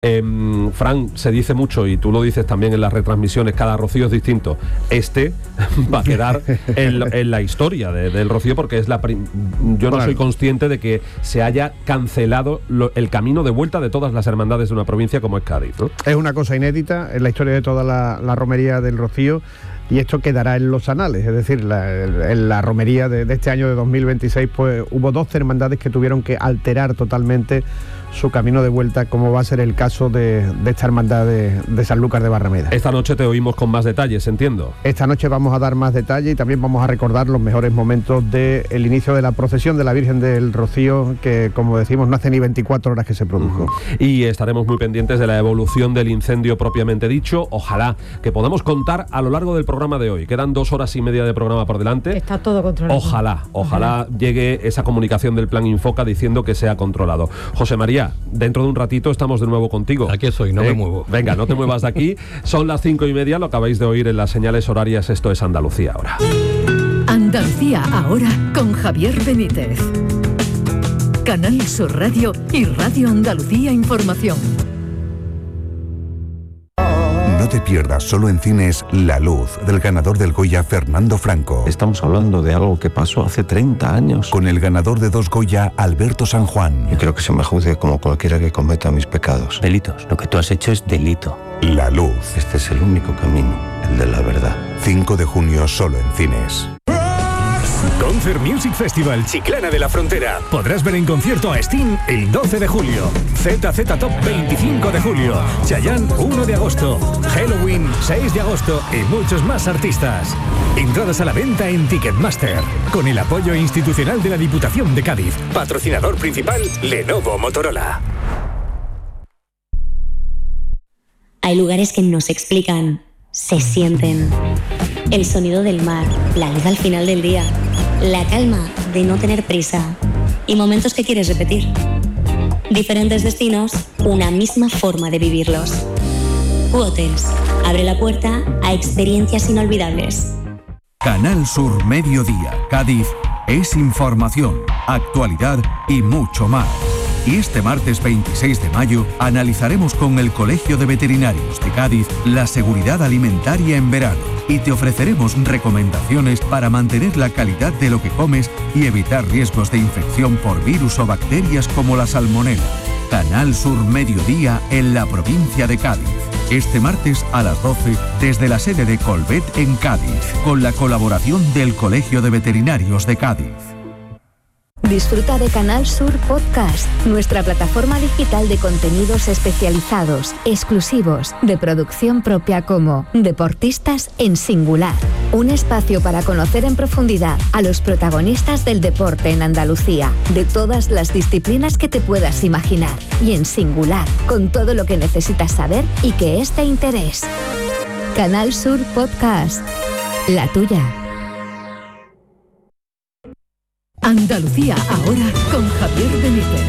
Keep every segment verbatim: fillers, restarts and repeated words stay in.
Eh, Fran, se dice mucho, y tú lo dices también en las retransmisiones, cada Rocío es distinto. Este va a quedar en, en la historia de, del Rocío, porque es la prim- yo no Claro. soy consciente de que se haya cancelado lo, el camino de vuelta de todas las hermandades de una provincia como es Cádiz, ¿no? Es una cosa inédita en la historia de toda la, la romería del Rocío, y esto quedará en los anales. Es decir, la, en la romería de, de este año de dos mil veintiséis, pues hubo doce hermandades que tuvieron que alterar totalmente su camino de vuelta, como va a ser el caso de, de esta hermandad de, de Sanlúcar de Barrameda. Esta noche te oímos con más detalles, entiendo. Esta noche vamos a dar más detalle y también vamos a recordar los mejores momentos del inicio de la procesión de la Virgen del Rocío, que, como decimos, no hace ni veinticuatro horas que se produjo. Uh-huh. Y estaremos muy pendientes de la evolución del incendio propiamente dicho. Ojalá que podamos contar a lo largo del programa de hoy. Quedan dos horas y media de programa por delante. Está todo controlado. Ojalá, ojalá llegue esa comunicación del Plan Infoca diciendo que se ha controlado. José María, dentro de un ratito estamos de nuevo contigo. Aquí estoy, no eh, me muevo. Venga, no te muevas de aquí. Son las cinco y media, lo acabáis de oír en las señales horarias. Esto es Andalucía ahora. Andalucía ahora con Javier Benítez. Canal Sur Radio y Radio Andalucía Información. No te pierdas solo en cines La Luz, del ganador del Goya Fernando Franco. Estamos hablando de algo que pasó hace treinta años. Con el ganador de dos Goya, Alberto San Juan. Y creo que se me juzgue como cualquiera que cometa mis pecados. Delitos. Lo que tú has hecho es delito. La Luz. Este es el único camino, el de la verdad. cinco de junio solo en cines. Concert Music Festival Chiclana de la Frontera. Podrás ver en concierto a Sting el doce de julio, Z Z Top veinticinco de julio, Chayanne uno de agosto, Halloween seis de agosto y muchos más artistas. Entradas a la venta en Ticketmaster, con el apoyo institucional de la Diputación de Cádiz. Patrocinador principal, Lenovo Motorola. Hay lugares que no se explican, se sienten. El sonido del mar, la luz al final del día, la calma de no tener prisa y momentos que quieres repetir. Diferentes destinos, una misma forma de vivirlos. U-Hotels abre la puerta a experiencias inolvidables. Canal Sur Mediodía, Cádiz, es información, actualidad y mucho más. Y este martes veintiséis de mayo analizaremos con el Colegio de Veterinarios de Cádiz la seguridad alimentaria en verano y te ofreceremos recomendaciones para mantener la calidad de lo que comes y evitar riesgos de infección por virus o bacterias como la salmonela. Canal Sur Mediodía en la provincia de Cádiz. Este martes a las doce desde la sede de Colvet en Cádiz, con la colaboración del Colegio de Veterinarios de Cádiz. Disfruta de Canal Sur Podcast, nuestra plataforma digital de contenidos especializados, exclusivos, de producción propia como Deportistas en Singular. Un espacio para conocer en profundidad a los protagonistas del deporte en Andalucía, de todas las disciplinas que te puedas imaginar, y en singular, con todo lo que necesitas saber y que es de interés. Canal Sur Podcast, la tuya. Andalucía ahora con Javier Benítez.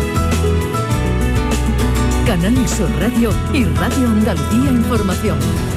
Canal Sur Radio y Radio Andalucía Información.